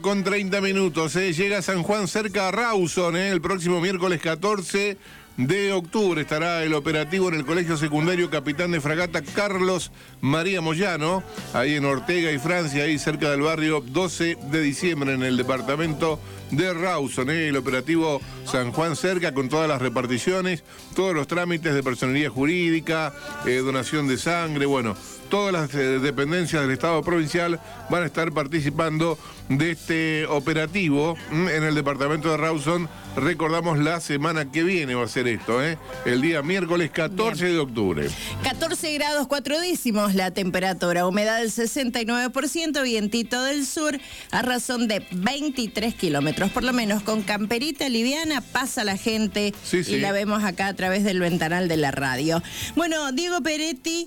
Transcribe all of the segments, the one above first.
con 30 minutos. Llega a San Juan cerca a Rawson. El próximo miércoles 14 de octubre estará el operativo en el Colegio Secundario Capitán de Fragata Carlos María Moyano, ahí en Ortega y Francia, ahí cerca del barrio 12 de diciembre, en el departamento de Rawson. El operativo San Juan cerca, con todas las reparticiones, todos los trámites de personería jurídica, donación de sangre, bueno, todas las dependencias del Estado provincial van a estar participando de este operativo en el departamento de Rawson. Recordamos, la semana que viene va a ser esto, el día miércoles 14 de octubre. 14 grados 4 décimos la temperatura, humedad del 69%, vientito del sur a razón de 23 kilómetros. Por lo menos con camperita liviana pasa la gente, sí. Y la vemos acá a través del ventanal de la radio. Bueno, Diego Peretti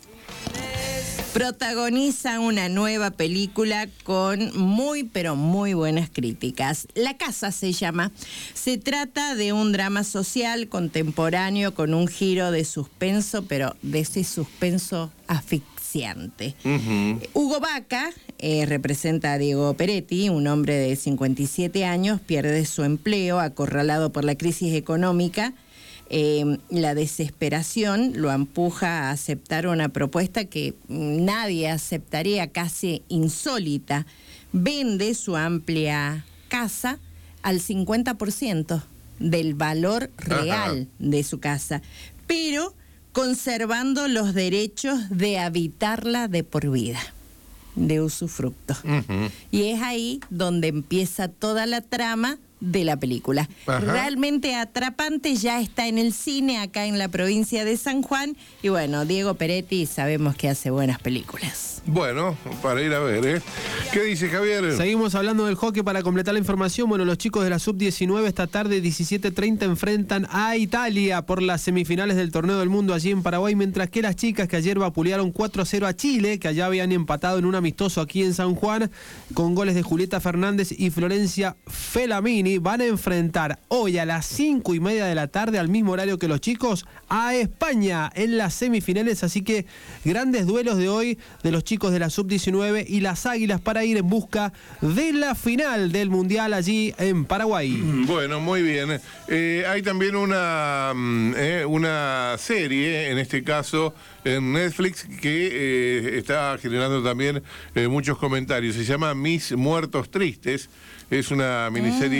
protagoniza una nueva película con muy, pero muy buenas críticas. La Casa se llama. Se trata de un drama social contemporáneo con un giro de suspenso, pero de ese suspenso asfixiante. Hugo Vaca representa a Diego Peretti, un hombre de 57 años, pierde su empleo acorralado por la crisis económica. La desesperación lo empuja a aceptar una propuesta que nadie aceptaría, casi insólita. Vende su amplia casa al 50% del valor real de su casa, pero conservando los derechos de habitarla de por vida, de usufructo. Y es ahí donde empieza toda la trama de la película. Realmente atrapante, ya está en el cine acá en la provincia de San Juan. Y bueno, Diego Peretti sabemos que hace buenas películas. Bueno, para ir a ver, ¿Qué dice Javier? Seguimos hablando del hockey para completar la información. Bueno, los chicos de la Sub-19 esta tarde 17:30 enfrentan a Italia por las semifinales del Torneo del Mundo allí en Paraguay, mientras que las chicas que ayer vapulearon 4-0 a Chile, que allá habían empatado en un amistoso aquí en San Juan, con goles de Julieta Fernández y Florencia Felamini, van a enfrentar hoy a las 5:30 de la tarde, al mismo horario que los chicos, a España en las semifinales. Así que grandes duelos de hoy de los chicos de la Sub-19 y las Águilas para ir en busca de la final del Mundial allí en Paraguay. Bueno, muy bien. Hay también una serie, en este caso en Netflix, que está generando también muchos comentarios. Se llama Mis Muertos Tristes. Es una miniserie